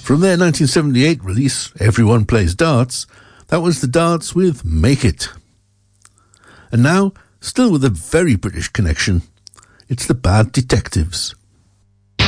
From their 1978 release, Everyone Plays Darts, that was the Darts with Make It. And now, still with a very British connection, it's the Bad Detectives